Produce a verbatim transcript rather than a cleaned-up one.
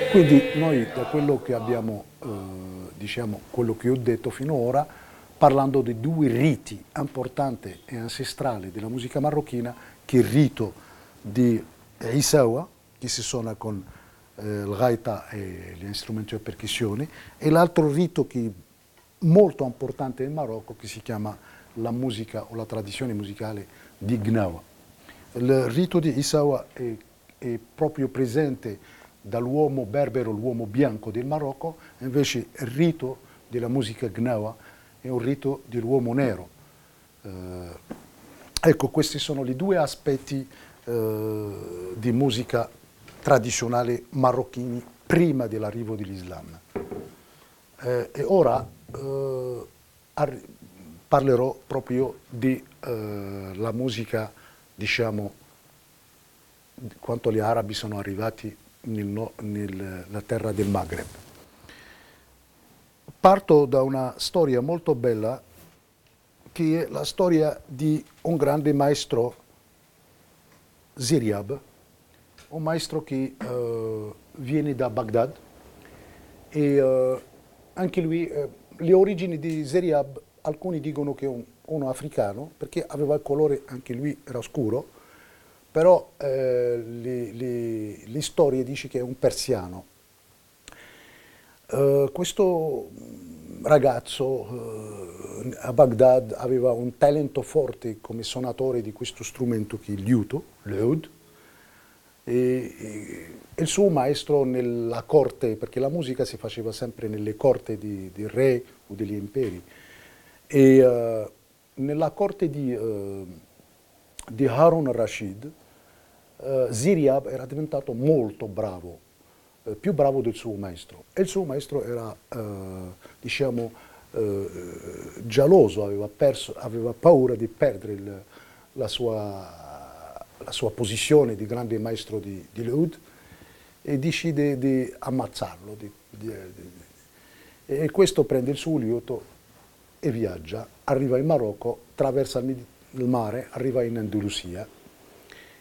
Quindi noi da quello che abbiamo, eh, diciamo, quello che ho detto finora, parlando di due riti importanti e ancestrali della musica marocchina, che è il rito di Isawa, che si suona con eh, il gaita e gli strumenti a percussioni, e l'altro rito che è molto importante in Marocco, che si chiama la musica o la tradizione musicale di Gnawa. Il rito di Isawa è, è proprio presente dall'uomo berbero, l'uomo bianco del Marocco, invece il rito della musica Gnawa è un rito dell'uomo nero. Eh, ecco, questi sono i due aspetti eh, di musica tradizionale marocchini prima dell'arrivo dell'Islam. Eh, e ora eh, parlerò proprio della musica, diciamo, quanto gli arabi sono arrivati nel, nella terra del Maghreb. Parto da una storia molto bella, che è la storia di un grande maestro, Ziryab, un maestro che eh, viene da Baghdad, e eh, anche lui, eh, le origini di Ziryab, alcuni dicono che è un, uno africano, perché aveva il colore, anche lui era scuro, però eh, le, le, le storie dicono che è un persiano. Uh, questo ragazzo uh, a Baghdad aveva un talento forte come suonatore di questo strumento che è il liuto, l'oud, e, e, e il suo maestro nella corte, perché la musica si faceva sempre nelle corte di, di re o degli imperi, e uh, nella corte di, uh, di Harun al-Rashid, uh, Ziryab era diventato molto bravo, più bravo del suo maestro, e il suo maestro era, eh, diciamo, eh, geloso, aveva, perso, aveva paura di perdere il, la, sua, la sua posizione di grande maestro di, di l'oud, e decide di ammazzarlo. Di, di, di, e questo prende il suo liuto e viaggia, arriva in Marocco, attraversa il mare, arriva in Andalusia,